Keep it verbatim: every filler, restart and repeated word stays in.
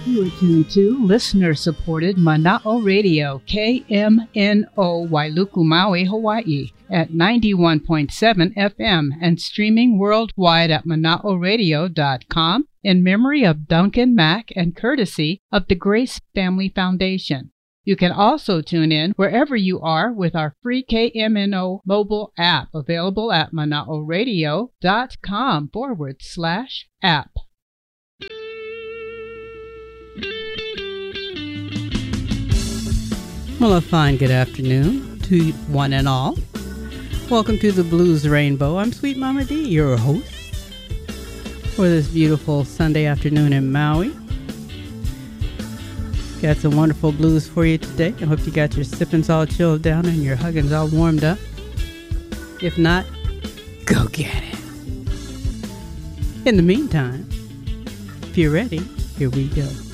You are tuned to listener-supported Mana'o Radio, K M N O, Wailuku, Maui, Hawaii, at ninety-one point seven F M and streaming worldwide at mana'o radio dot com in memory of Duncan Mack and courtesy of the Grace Family Foundation. You can also tune in wherever you are with our free K M N O mobile app available at mana'o radio dot com forward slash app. Well, a fine good afternoon to one and all. Welcome to the Blues Rainbow. I'm Sweet Mama D, your host for this beautiful Sunday afternoon in Maui. Got some wonderful blues for you today. I hope you got your sippings all chilled down and your huggins all warmed up. If not, go get it. In the meantime, if you're ready, here we go.